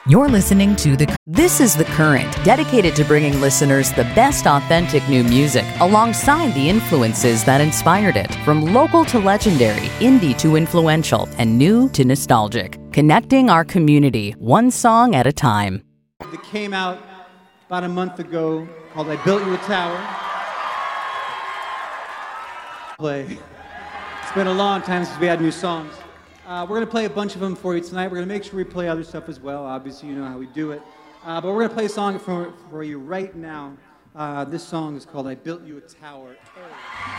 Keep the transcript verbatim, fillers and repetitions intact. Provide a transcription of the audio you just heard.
You're listening to The This is The Current, dedicated to bringing listeners the best authentic new music alongside the influences that inspired it. From local to legendary, indie to influential, and new to nostalgic. Connecting our community, one song at a time. That came out about a month ago called I Built You a Tower. Play. It's been a long time since we had new songs. Uh, we're going to play a bunch of them for you tonight. We're going to make sure we play other stuff as well. Obviously, you know how we do it. Uh, but we're going to play a song for, for you right now. Uh, this song is called I Built You a Tower.